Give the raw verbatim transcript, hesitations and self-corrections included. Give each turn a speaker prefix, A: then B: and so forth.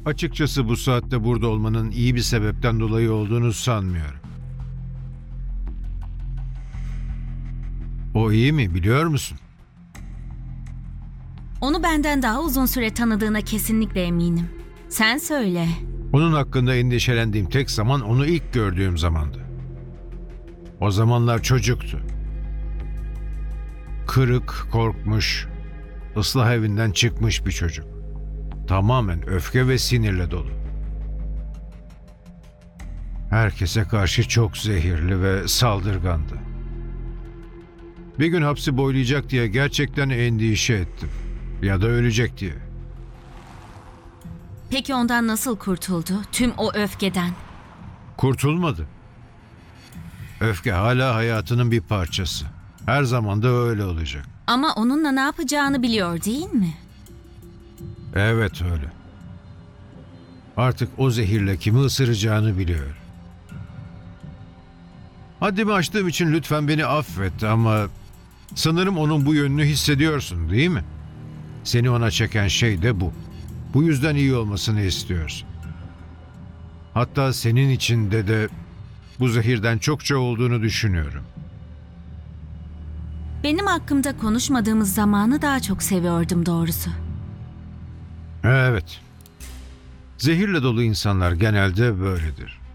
A: Açıkçası bu saatte burada olmanın iyi bir sebepten dolayı olduğunu sanmıyorum. O iyi mi biliyor musun?
B: Onu benden daha uzun süre tanıdığına kesinlikle eminim. Sen söyle.
A: Onun hakkında endişelendiğim tek zaman onu ilk gördüğüm zamandı. O zamanlar çocuktu. Kırık, korkmuş, ıslah evinden çıkmış bir çocuk. Tamamen öfke ve sinirle dolu. Herkese karşı çok zehirli ve saldırgandı. Bir gün hapsi boylayacak diye gerçekten endişe ettim. Ya da ölecek diye.
B: Peki ondan nasıl kurtuldu? Tüm o öfkeden.
A: Kurtulmadı. Öfke hala hayatının bir parçası. Her zaman da öyle olacak.
B: Ama onunla ne yapacağını biliyor değil mi?
A: Evet öyle. Artık o zehirle kimi ısıracağını biliyor. Haddimi aştığım için lütfen beni affet ama sanırım onun bu yönünü hissediyorsun, değil mi? Seni ona çeken şey de bu. Bu yüzden iyi olmasını istiyorsun. Hatta senin içinde de bu zehirden çokça olduğunu düşünüyorum.
B: Benim hakkımda konuşmadığımız zamanı daha çok seviyordum doğrusu.
A: Evet. Zehirle dolu insanlar genelde böyledir.